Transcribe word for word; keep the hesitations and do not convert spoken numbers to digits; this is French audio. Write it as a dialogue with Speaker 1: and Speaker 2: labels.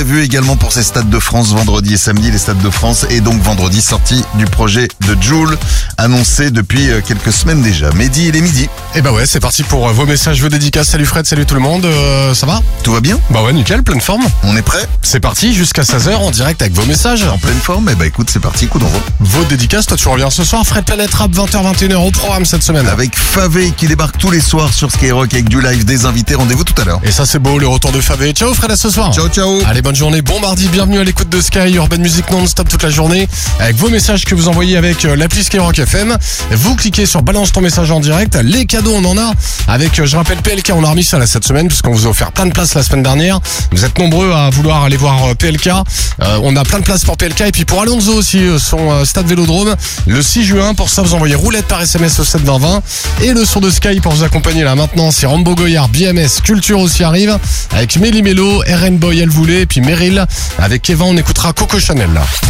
Speaker 1: Vu également pour ces stades de France vendredi et samedi, les stades de France, et donc vendredi sortie du projet de Jul, annoncé depuis quelques semaines déjà. Mehdi, il est midi.
Speaker 2: Et bah ouais, c'est parti pour vos messages, vos dédicaces. Salut Fred, salut tout le monde, euh, ça va?
Speaker 1: Tout va bien?
Speaker 2: Bah ouais, nickel, pleine forme.
Speaker 1: On est prêt?
Speaker 2: C'est parti, jusqu'à seize heures en direct avec vos messages.
Speaker 1: En pleine forme? Eh bah écoute, c'est parti, coup d'envoi.
Speaker 2: Vos dédicaces, toi tu reviens ce soir, Fred Planète Rap, vingt heures vingt et une heures au programme cette semaine.
Speaker 1: Avec Favé qui débarque tous les soirs sur Skyrock avec du live, des invités, rendez-vous tout à l'heure.
Speaker 2: Et ça c'est beau, le retour de Favé. Ciao Fred, à ce soir.
Speaker 1: Ciao, ciao.
Speaker 2: Allez, bonne journée, bon mardi, bienvenue à l'écoute de Sky, Urban Music non-stop toute la journée, avec vos messages que vous envoyez avec l'appli Skyrock F M. Vous cliquez sur balance ton message en direct, les cadeaux on en a, avec, je rappelle, P L K, on a remis ça là cette semaine, puisqu'on vous a offert plein de places la semaine dernière. Vous êtes nombreux à vouloir aller voir P L K, euh, on a plein de places pour P L K, et puis pour Alonso aussi, son euh, stade Vélodrome, le six juin. Pour ça, vous envoyez roulette par S M S au sept vingt vingt, et le son de Sky pour vous accompagner là maintenant, c'est Rambo Goyard, B M S, Culture aussi arrive, avec Méli Mélo, R N Boy, elle voulait, et puis Meryl, avec Eva, on écoutera Coco Chanel là.